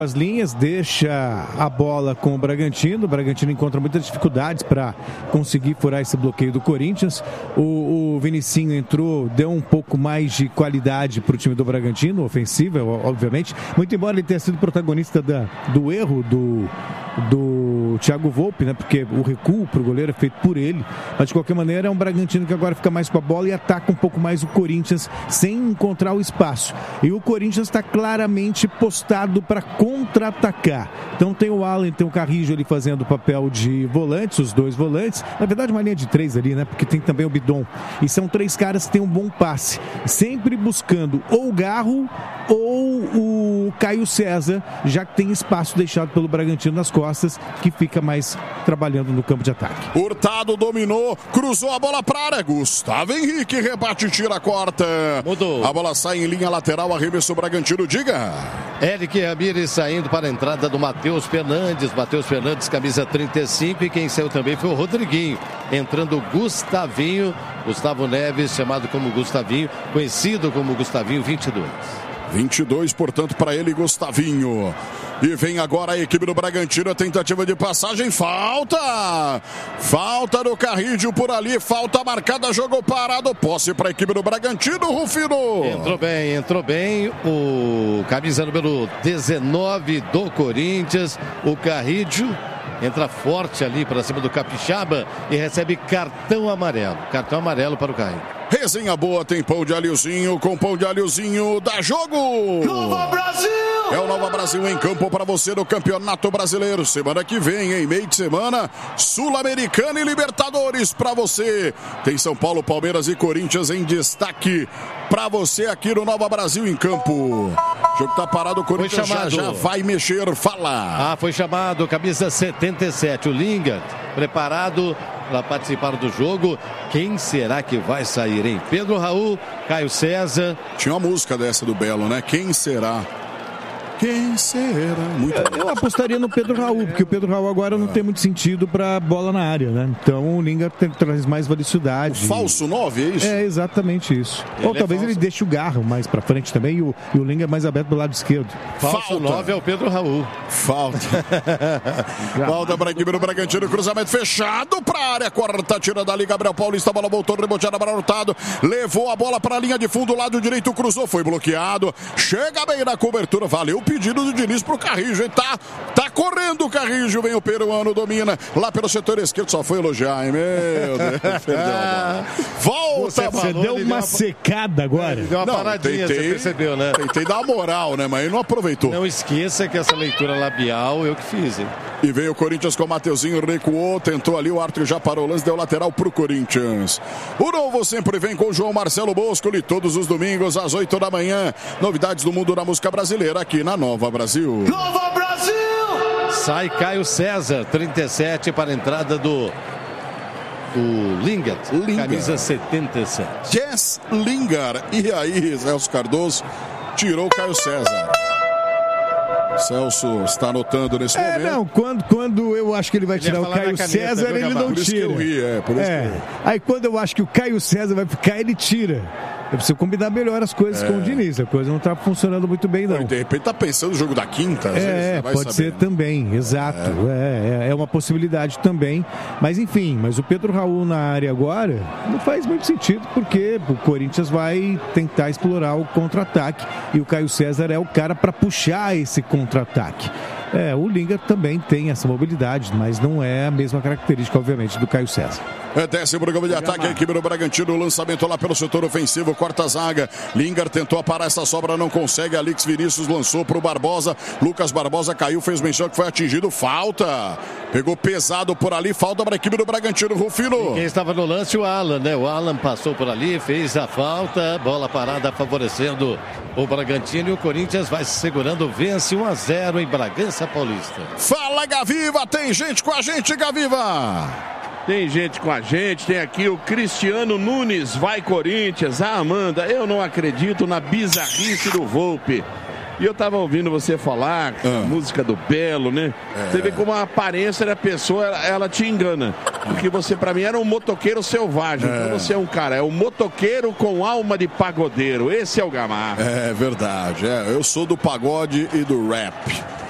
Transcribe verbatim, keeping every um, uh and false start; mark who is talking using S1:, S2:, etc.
S1: as linhas, deixa a bola com o Bragantino. O Bragantino encontra muitas dificuldades para conseguir furar esse bloqueio do Corinthians. O, o Vinicinho entrou, deu um pouco mais de qualidade para o time do Bragantino, ofensiva, obviamente. Muito embora ele tenha sido protagonista da, do erro do, do Thiago Volpe, né? Porque o recuo para o goleiro é feito por ele. Mas de qualquer maneira é um Bragantino que agora fica mais com a bola e ataca um pouco mais o Corinthians sem encontrar o espaço. E o Corinthians está claramente postado para contra-atacar. Então tem o Alan, tem o Carrijo ali fazendo o papel de volantes, os dois volantes. Na verdade, uma linha de três ali, né? Porque tem também o Bidon. E são três caras que têm um bom passe. Sempre buscando ou o Garro ou o Caio César, já que tem espaço deixado pelo Bragantino nas costas, que fica mais trabalhando no campo de ataque.
S2: Hurtado dominou, cruzou a bola para a área. Gustavo Henrique rebate, tira a corta.
S3: Mudou.
S2: A bola sai em linha lateral, arremesso Bragantino, diga.
S3: Eric Ramírez saindo para a entrada do Matheus Fernandes. Matheus Fernandes, camisa trinta e cinco. E quem saiu também foi o Rodriguinho. Entrando o Gustavinho. Gustavo Neves, chamado como Gustavinho. Conhecido como Gustavinho, vinte e dois.
S2: vinte e dois, portanto, para ele, Gustavinho. E vem agora a equipe do Bragantino, a tentativa de passagem, falta! Falta do Carrídio por ali, falta marcada, jogou parado, posse para a equipe do Bragantino, Rufino.
S3: Entrou bem, entrou bem o camisa número dezenove do Corinthians, o Carrídio. Entra forte ali para cima do Capixaba e recebe cartão amarelo. Cartão amarelo para o Carrídio.
S2: Resenha boa, tem pão de alhozinho, com pão de alhozinho, dá jogo!
S4: Nova Brasil!
S2: É o Nova Brasil em campo para você no Campeonato Brasileiro. Semana que vem, em meio de semana, Sul-Americana e Libertadores para você. Tem São Paulo, Palmeiras e Corinthians em destaque para você aqui no Nova Brasil em campo. O jogo tá parado, o Corinthians já, já vai mexer, fala.
S3: Ah, foi chamado, camisa setenta e sete, o Lingard, preparado para participar do jogo. Quem será que vai sair, hein? Pedro Raul, Caio César.
S2: Tinha uma música dessa do Belo, né? Quem será? Quem será? Muito
S1: eu, eu apostaria no Pedro Raul, porque o Pedro Raul agora não tem muito sentido para bola na área, né? Então o Lingard traz mais velocidade.
S2: O falso nove, é isso?
S1: É exatamente isso. Ele Ou é talvez falso. Ele deixe o Garro mais para frente também e o, e o Lingard mais aberto do lado esquerdo.
S3: Falso nove é o Pedro Raul.
S2: Falta. Falta para a equipe do Bragantino, cruzamento fechado para a área, quarta tira dali, Gabriel Paulista, a bola voltou, reboteada para Hurtado, levou a bola para a linha de fundo, lado direito, cruzou, foi bloqueado, chega bem na cobertura, valeu o pedido do Diniz pro Carrijo, hein? Tá, tá correndo o Carrijo, vem o peruano, domina lá pelo setor esquerdo, só foi elogiar, hein? Meu Deus, perdeu a bola. Volta,
S1: Você, você deu uma, uma secada agora.
S3: É, deu uma
S2: não,
S3: paradinha,
S2: tentei,
S3: você percebeu, né?
S2: Tentei dar uma moral, né? Mas ele não aproveitou.
S3: Não esqueça que essa leitura labial eu que fiz, hein?
S2: E veio o Corinthians com o Mateuzinho, recuou, tentou ali, o árbitro já parou o lance, deu lateral pro Corinthians. O novo sempre vem com o João Marcelo Boscoli, todos os domingos às oito da manhã. Novidades do mundo da música brasileira aqui na Nova Brasil.
S4: Nova Brasil!
S3: Sai Caio César, trinta e sete para a entrada do o Lingard, Lingard, camisa setenta e sete.
S2: Jess Lingard. E aí, Celso Cardoso tirou o Caio César. Celso está anotando nesse
S1: é,
S2: momento.
S1: Não, quando, quando eu acho que ele vai
S3: ele
S1: tirar o Caio
S3: caneta,
S1: César,
S3: viu,
S1: ele não
S2: por
S1: tira.
S2: Isso que eu ri, é, por isso
S1: é.
S2: que eu ri.
S1: Aí quando eu acho que o Caio César vai ficar, ele tira. Eu preciso combinar melhor as coisas é. com o Diniz. A coisa não está funcionando muito bem, não.
S2: De repente tá pensando no jogo da quinta. Às
S1: é,
S2: vezes, vai
S1: pode
S2: saber,
S1: ser
S2: né?
S1: também, exato. É. É, é uma possibilidade também. Mas enfim, mas o Pedro Raul na área agora não faz muito sentido, porque o Corinthians vai tentar explorar o contra-ataque. E o Caio César é o cara para puxar esse contra-ataque. É, o Lingard também tem essa mobilidade, mas não é a mesma característica, obviamente, do Caio César.
S2: É, desce o programa de ataque, a equipe do Bragantino, lançamento lá pelo setor ofensivo, corta a zaga, Lingard tentou aparar essa sobra, não consegue, Alex Vinícius lançou pro Barbosa, Lucas Barbosa caiu, fez menção que foi atingido, falta, pegou pesado por ali, falta para a equipe do Bragantino, Rufino.
S3: E quem estava no lance, o Alan, né? O Alan passou por ali, fez a falta, bola parada favorecendo o Bragantino e o Corinthians vai se segurando, vence um a zero em Bragança Paulista.
S2: Fala, Gaviva, tem gente com a gente, Gaviva.
S5: Tem gente com a gente, tem aqui o Cristiano Nunes, vai Corinthians. Ah, Amanda, eu não acredito na bizarrice do Volpe. E eu tava ouvindo você falar, ah. música do Belo, né? É. Você vê como a aparência da pessoa, ela, ela te engana. Porque você, pra mim, era um motoqueiro selvagem. É. Então você é um cara, é um motoqueiro com alma de pagodeiro. Esse é o Gamarra.
S2: É verdade, é. Eu sou do pagode e do rap.